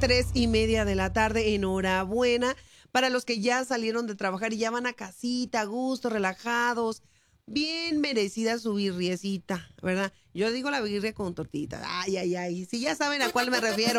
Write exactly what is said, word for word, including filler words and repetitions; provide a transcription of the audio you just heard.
tres y media de la tarde. Enhorabuena para los que ya salieron de trabajar y ya van a casita, a gusto, relajados. Bien merecida su birriecita, ¿verdad? Yo digo la birria con tortita. Ay, ay, ay. Si ya saben a cuál me refiero.